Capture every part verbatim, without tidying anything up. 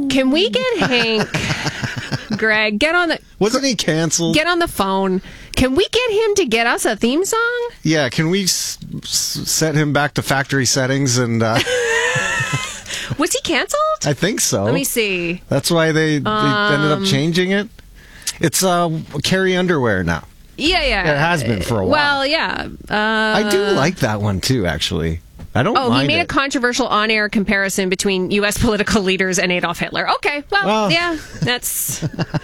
Can we get Hank, Greg, get on the... Wasn't he canceled? Get on the phone. Can we get him to get us a theme song? Yeah, can we s- s- set him back to factory settings and... Uh... Was he canceled? I think so. Let me see. That's why they, they Um, ended up changing it. It's uh, Carrie Underwear now. Yeah, yeah. It has been for a while. Well, yeah. Uh, I do like that one, too, actually. I don't Oh, mind he made it. a controversial on-air comparison between U S political leaders and Adolf Hitler. Okay, well, Well. yeah, that's...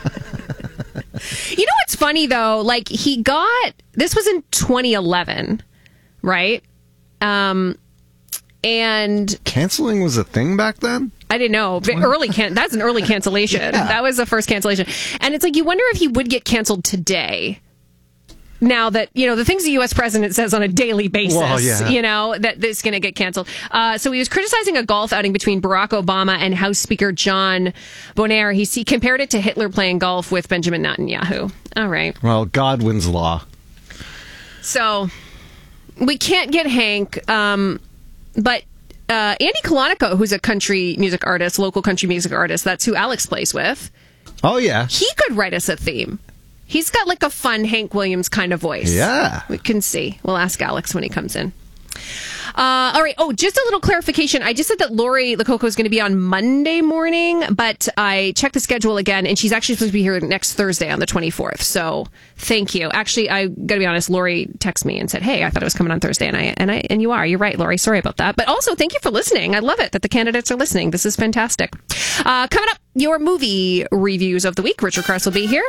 You know what's funny, though? Like, he got... This was in twenty eleven, right? Um, and... Canceling was a thing back then? I didn't know. But early can- That's an early cancellation. Yeah. That was the first cancellation. And it's like, you wonder if he would get canceled today. Now that, you know, the things the U S president says on a daily basis, Well, yeah. you know, that this is going to get canceled. Uh, so he was criticizing a golf outing between Barack Obama and House Speaker John Boehner. He, he compared it to Hitler playing golf with Benjamin Netanyahu. All right. Well, Godwin's law. So we can't get Hank, um, but uh, Andy Colonico, who's a country music artist, local country music artist, that's who Alex plays with. Oh, yeah. He could write us a theme. He's got like a fun Hank Williams kind of voice. Yeah. We can see. We'll ask Alex when he comes in. Uh, all right. Oh, just a little clarification. I just said that Lori Lococo is going to be on Monday morning, but I checked the schedule again, and she's actually supposed to be here next Thursday on the twenty-fourth. So thank you. Actually, I got to be honest. Lori texted me and said, "Hey, I thought it was coming on Thursday," and I and I and you are. You're right, Lori. Sorry about that. But also, thank you for listening. I love it that the candidates are listening. This is fantastic. Uh, coming up, your movie reviews of the week. Richard Carse will be here.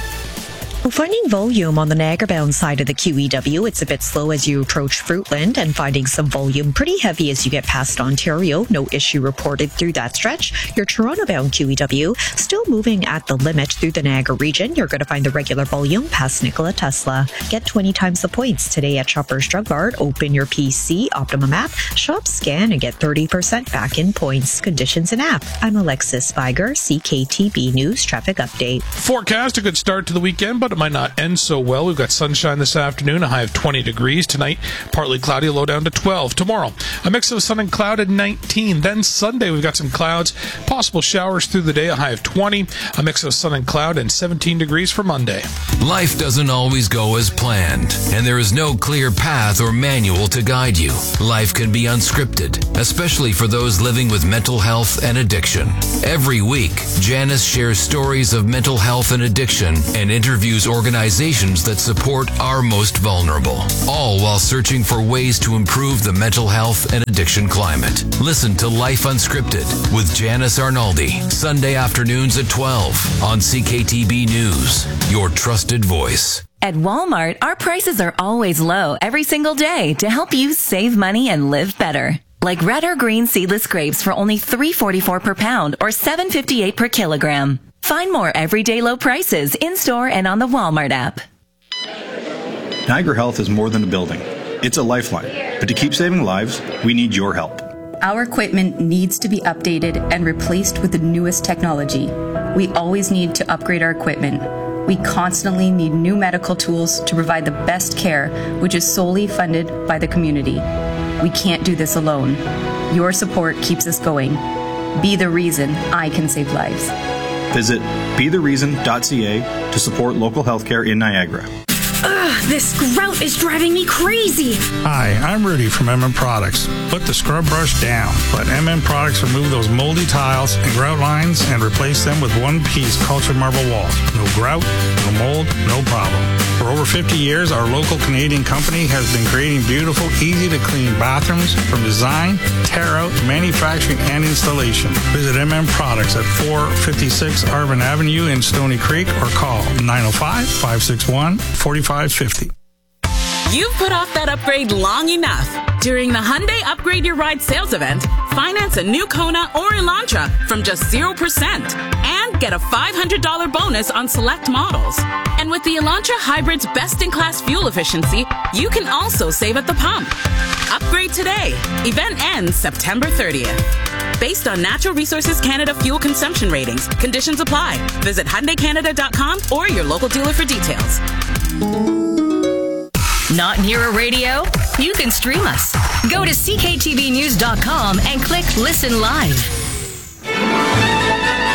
Finding volume on the Niagara-bound side of the Q E W, it's a bit slow as you approach Fruitland, and finding some volume pretty heavy as you get past Ontario. No issue reported through that stretch. Your Toronto-bound Q E W still moving at the limit through the Niagara region. You're going to find the regular volume past Nikola Tesla. Get twenty times the points today at Shoppers Drug Mart. Open your P C, Optimum app, shop, scan, and get thirty percent back in points. Conditions and app. I'm Alexis Spiger, C K T B News Traffic Update. Forecast, a good start to the weekend, but it might not end so well. We've got sunshine this afternoon, a high of twenty degrees. Tonight, partly cloudy, low down to twelve. Tomorrow, a mix of sun and cloud at nineteen. Then Sunday, we've got some clouds, possible showers through the day, a high of twenty. A mix of sun and cloud and seventeen degrees for Monday. Life doesn't always go as planned, and there is no clear path or manual to guide you. Life can be unscripted, especially for those living with mental health and addiction. Every week, Janice shares stories of mental health and addiction and interviews organizations that support our most vulnerable, all while searching for ways to improve the mental health and addiction climate. Listen to Life Unscripted with Janice Arnaldi, Sunday afternoons at twelve on C K T B News, your trusted voice. At Walmart, our prices are always low every single day to help you save money and live better. Like red or green seedless grapes for only three forty-four per pound or seven fifty-eight per kilogram. Find more everyday low prices in-store and on the Walmart app. Niagara Health is more than a building. It's a lifeline. But to keep saving lives, we need your help. Our equipment needs to be updated and replaced with the newest technology. We always need to upgrade our equipment. We constantly need new medical tools to provide the best care, which is solely funded by the community. We can't do this alone. Your support keeps us going. Be the reason I can save lives. Visit be the reason dot c a to support local healthcare in Niagara. Ugh, this grout is driving me crazy. Hi, I'm Rudy from M M Products. Put the scrub brush down. Let M M Products remove those moldy tiles and grout lines and replace them with one-piece cultured marble walls. No grout, no mold, no problem. For over fifty years, our local Canadian company has been creating beautiful, easy-to-clean bathrooms from design, tear-out, manufacturing, and installation. Visit M M Products at four fifty-six Arvin Avenue in Stony Creek or call nine oh five, five six one, four five five zero. You've put off that upgrade long enough. During the Hyundai Upgrade Your Ride sales event, finance a new Kona or Elantra from just zero percent and get a five hundred dollars bonus on select models. And with the Elantra Hybrid's best-in-class fuel efficiency, you can also save at the pump. Upgrade today. Event ends September thirtieth. Based on Natural Resources Canada fuel consumption ratings, conditions apply. Visit Hyundai Canada dot com or your local dealer for details. Not near a radio? You can stream us. Go to C K T V news dot com and click Listen Live.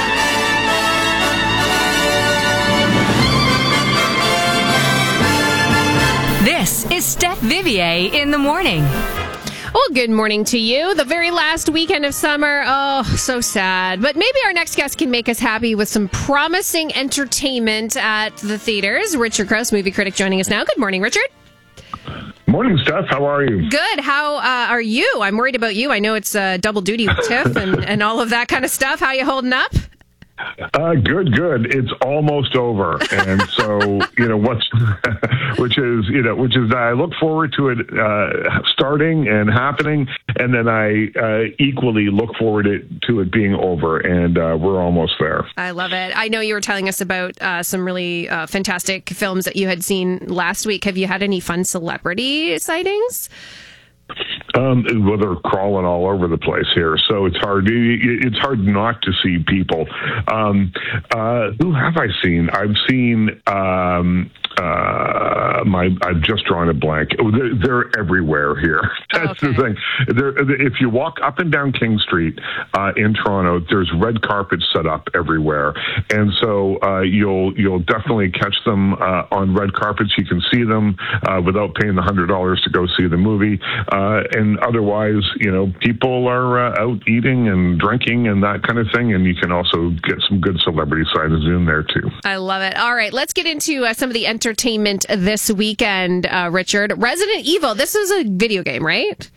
This is Steph Vivier in the morning. Well, good morning to you. The very last weekend of summer. Oh, so sad. But maybe our next guest can make us happy with some promising entertainment at the theaters. Richard Krause, movie critic, joining us now. Good morning, Richard. Morning, Steph. How are you? Good. How uh, are you? I'm worried about you. I know it's uh, double duty with Tiff and, and all of that kind of stuff. How you holding up? Uh, good, good. It's almost over, and so you know what's, which is you know which is I look forward to it uh, starting and happening, and then I uh, equally look forward it, to it being over, and uh, we're almost there. I love it. I know you were telling us about uh, some really uh, fantastic films that you had seen last week. Have you had any fun celebrity sightings? Um, well, they're crawling all over the place here, so it's hard. It's hard not to see people. Um, uh, who have I seen? I've seen. Um, uh, my I've just drawn a blank. They're, they're everywhere here. That's okay. the thing. They're, if you walk up and down King Street uh, in Toronto, there's red carpets set up everywhere, and so uh, you'll you'll definitely catch them uh, on red carpets. You can see them uh, without paying the hundred dollars to go see the movie. Uh, and otherwise, you know, people are uh, out eating and drinking and that kind of thing. And you can also get some good celebrity sightings in there, too. I love it. All right, let's get into uh, some of the entertainment this weekend, uh, Richard. Resident Evil, this is a video game, right?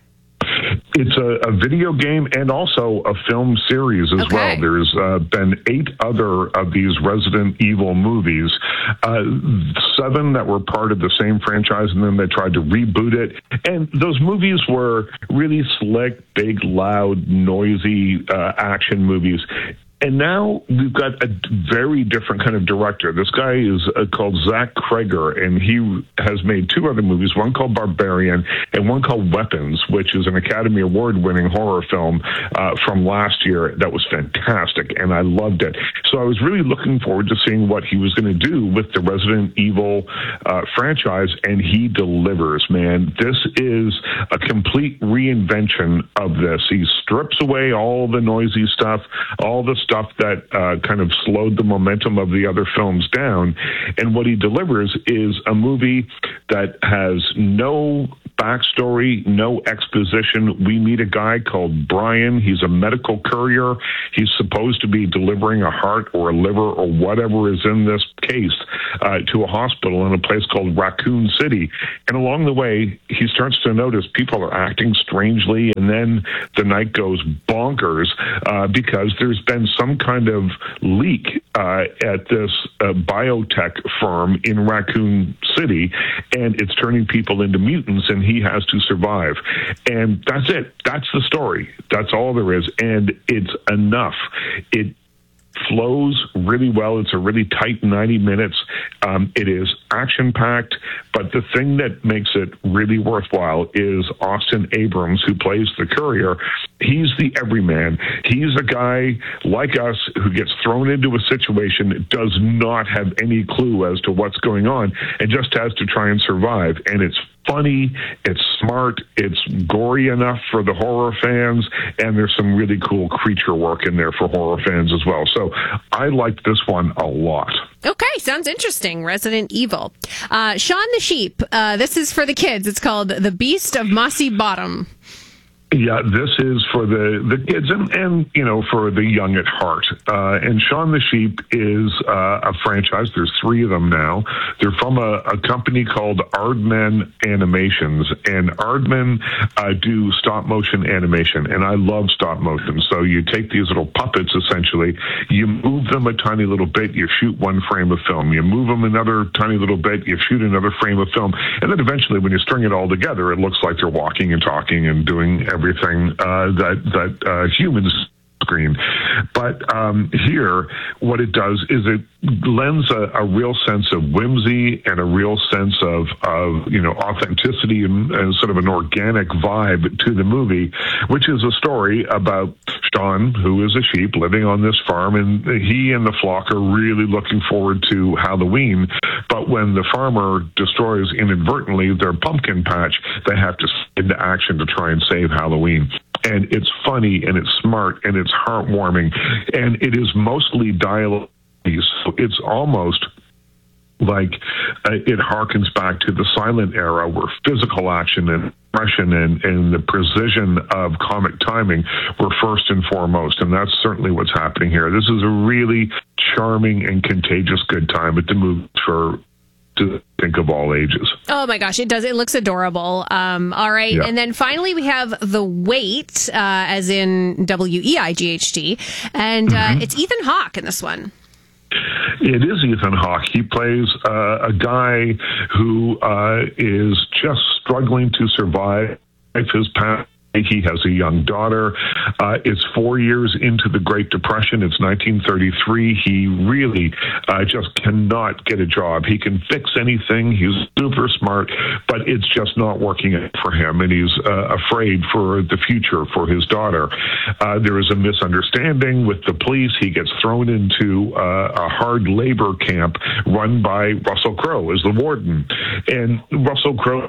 It's a, a video game and also a film series as okay. well. There's uh, been eight other of these Resident Evil movies, uh, seven that were part of the same franchise, and then they tried to reboot it. And those movies were really slick, big, loud, noisy uh, action movies. And now we've got a very different kind of director. This guy is uh, called Zach Cregger, and he has made two other movies, one called Barbarian and one called Weapons, which is an Academy Award-winning horror film uh, from last year that was fantastic, and I loved it. So I was really looking forward to seeing what he was going to do with the Resident Evil uh, franchise, and he delivers, man. This is a complete reinvention of this. He strips away all the noisy stuff, all the stuff stuff that uh, kind of slowed the momentum of the other films down. And what he delivers is a movie that has no backstory, no exposition. We meet a guy called Brian. He's a medical courier. He's supposed to be delivering a heart or a liver or whatever is in this case uh, to a hospital in a place called Raccoon City. And along the way, he starts to notice people are acting strangely, and then the night goes bonkers uh, because there's been some kind of leak uh, at this uh, biotech firm in Raccoon City, and it's turning people into mutants, and he has to survive. And that's it. That's the story. That's all there is. And it's enough. It flows really well. It's a really tight ninety minutes. Um, it is action-packed, but the thing that makes it really worthwhile is Austin Abrams, who plays the courier. He's the everyman. He's a guy like us who gets thrown into a situation, does not have any clue as to what's going on, and just has to try and survive. And it's funny, it's smart, it's gory enough for the horror fans, and there's some really cool creature work in there for horror fans as well. So I liked this one a lot. Okay, sounds interesting. Resident Evil. Uh, Shaun the Sheep. Uh, this is for the kids. It's called The Beast of Mossy Bottom. Yeah, this is for the, the kids and, and, you know, for the young at heart. Uh, and Shaun the Sheep is uh, a franchise. There's three of them now. They're from a, a company called Aardman Animations. And Aardman uh, do stop-motion animation. And I love stop-motion. So you take these little puppets, essentially. You move them a tiny little bit. You shoot one frame of film. You move them another tiny little bit. You shoot another frame of film. And then eventually, when you string it all together, it looks like they're walking and talking and doing everything. Everything uh, that that uh, humans screen. But um, here, what it does is it lends a, a real sense of whimsy and a real sense of, of you know, authenticity and, and sort of an organic vibe to the movie, which is a story about Shaun, who is a sheep living on this farm, and he and the flock are really looking forward to Halloween. But when the farmer destroys inadvertently their pumpkin patch, they have to get into action to try and save Halloween. And it's funny, and it's smart, and it's heartwarming, and it is mostly dialogue. So it's almost like uh, it harkens back to the silent era where physical action and expression and, and the precision of comic timing were first and foremost. And that's certainly what's happening here. This is a really charming and contagious good time at the movies for to think of all ages. Oh my gosh, it does. It looks adorable. Um, all right. Yeah. And then finally we have The Wait, uh, as in W E I G H T. And uh, Mm-hmm. it's Ethan Hawke in this one. It is Ethan Hawke. He plays uh, a guy who uh, is just struggling to survive his past. He has a young daughter. Uh, it's four years into the Great Depression. It's nineteen thirty-three. He really uh, just cannot get a job. He can fix anything. He's super smart, but it's just not working out for him, and he's uh, afraid for the future for his daughter. Uh, there is a misunderstanding with the police. He gets thrown into uh, a hard labor camp run by Russell Crowe as the warden. And Russell Crowe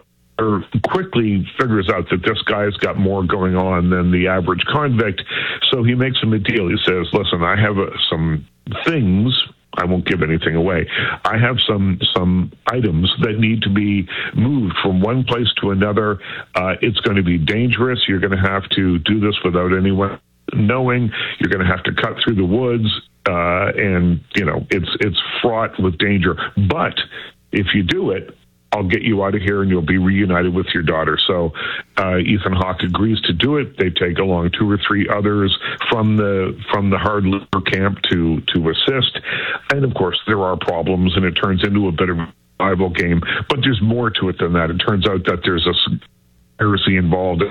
quickly figures out that this guy's got more going on than the average convict. So he makes him a deal. He says, listen, I have uh, some things. I won't give anything away. I have some some items that need to be moved from one place to another. Uh, it's going to be dangerous. You're going to have to do this without anyone knowing. You're going to have to cut through the woods. Uh, and, you know, it's it's fraught with danger. But if you do it, I'll get you out of here and you'll be reunited with your daughter. So uh, Ethan Hawke agrees to do it. They take along two or three others from the from the hard labor camp to to assist. And of course, there are problems, and it turns into a bit of a survival game. But there's more to it than that. It turns out that there's a conspiracy involved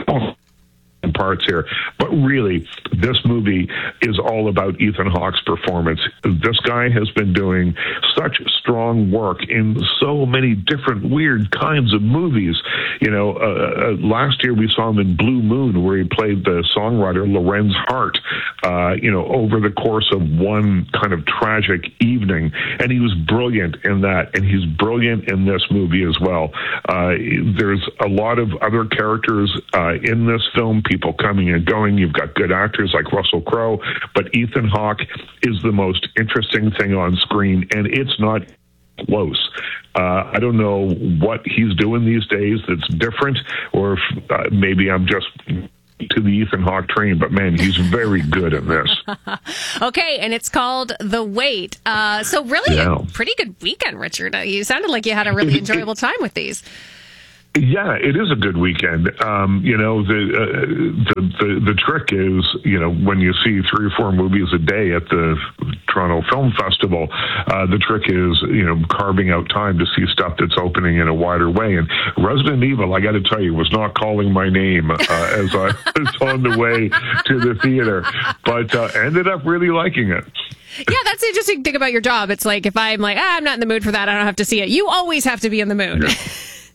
in parts here. But really, this movie is all about Ethan Hawke's performance. This guy has been doing such strong work in so many different weird kinds of movies. You know, uh, uh, last year we saw him in Blue Moon, where he played the songwriter Lorenz Hart, uh, you know, over the course of one kind of tragic evening. And he was brilliant in that, and he's brilliant in this movie as well. Uh, there's a lot of other characters uh, in this film, people coming and going. You've got good actors like Russell Crowe, but Ethan Hawke is the most interesting thing on screen, and it's not close. Uh, I don't know what he's doing these days that's different, or if uh, maybe I'm just to the Ethan Hawke train, but man, he's very good at this. Okay, and it's called The Wait. Uh, so really Yeah. a pretty good weekend, Richard. Uh, You sounded like you had a really enjoyable time with these. Yeah, it is a good weekend. Um, you know, the, uh, the the the trick is, you know, when you see three or four movies a day at the Toronto Film Festival, uh, the trick is, you know, carving out time to see stuff that's opening in a wider way. And Resident Evil, I got to tell you, was not calling my name uh, as I was on the way to the theater, but uh, ended up really liking it. Yeah, that's the interesting thing about your job. It's like if I'm like, ah, I'm not in the mood for that, I don't have to see it. You always have to be in the mood. Yeah.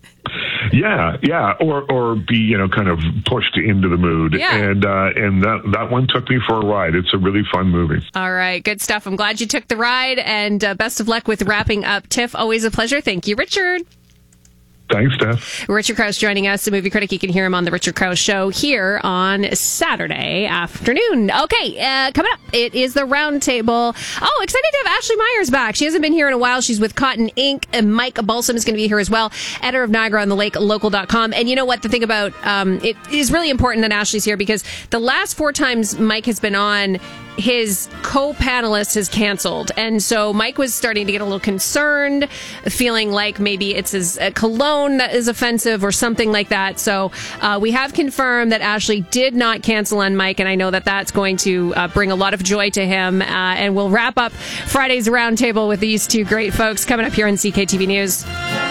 Yeah, yeah, or or be, you know, kind of pushed into the mood, Yeah. and uh, and that that one took me for a ride. It's a really fun movie. All right, good stuff. I'm glad you took the ride, and uh, best of luck with wrapping up TIFF. Always a pleasure. Thank you, Richard. Thanks, Steph. Richard Krause joining us, a movie critic. You can hear him on the Richard Krause Show here on Saturday afternoon. Okay, uh, coming up, it is the Roundtable. Oh, excited to have Ashley Myers back. She hasn't been here in a while. She's with Cotton Incorporated. And Mike Balsam is going to be here as well, editor of Niagara on the Lake Local dot com. And you know what? The thing about um, it is really important that Ashley's here because the last four times Mike has been on, his co-panelist has canceled. And so Mike was starting to get a little concerned, feeling like maybe it's his uh, cologne that is offensive or something like that. So uh, we have confirmed that Ashley did not cancel on Mike, and I know that that's going to uh, bring a lot of joy to him. Uh, and we'll wrap up Friday's Roundtable with these two great folks coming up here on C K T V News.